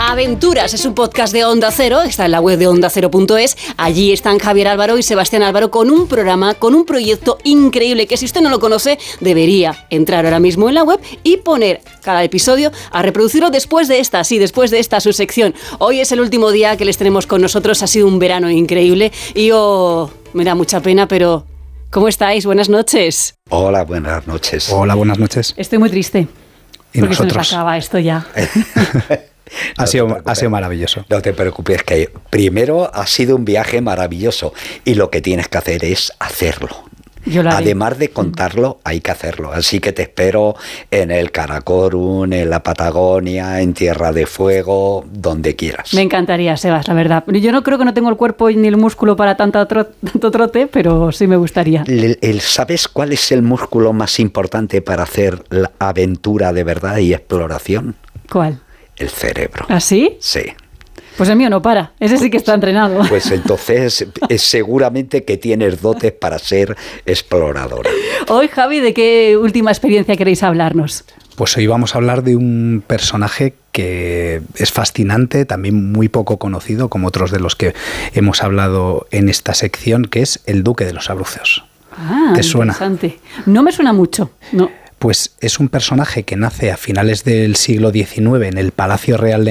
Aventuras es un podcast de Onda Cero, está en la web de ondacero.es. Allí están Javier Álvaro y Sebastián Álvaro con un programa, con un proyecto increíble que si usted no lo conoce, debería entrar ahora mismo en la web y poner cada episodio a reproducirlo después de esta su sección. Hoy es el último día que les tenemos con nosotros, ha sido un verano increíble y me da mucha pena, pero ¿cómo estáis? Buenas noches. Hola, buenas noches. Hola, buenas noches. Estoy muy triste. ¿Y porque nosotros? se nos acaba esto ya. Ha sido maravilloso. No te preocupes, que primero ha sido un viaje maravilloso y lo que tienes que hacer es hacerlo. Yo lo haré. Además de contarlo, hay que hacerlo. Así que te espero en el Karakorum, en la Patagonia, en Tierra de Fuego, donde quieras. Me encantaría, Sebas, la verdad. Yo no creo que no tengo el cuerpo ni el músculo para tanto trote, pero sí me gustaría. ¿Sabes cuál es el músculo más importante para hacer la aventura de verdad y exploración? ¿Cuál? El cerebro. ¿Ah, sí? Sí. Pues el mío no para, ese sí que está entrenado. Pues entonces seguramente que tienes dotes para ser exploradora. Hoy, Javi, ¿de qué última experiencia queréis hablarnos? Pues hoy vamos a hablar de un personaje que es fascinante, también muy poco conocido, como otros de los que hemos hablado en esta sección, que es el Duque de los Abruzos. Ah, ¿te suena? Interesante. No me suena mucho, no. Pues es un personaje que nace a finales del siglo XIX en el Palacio Real de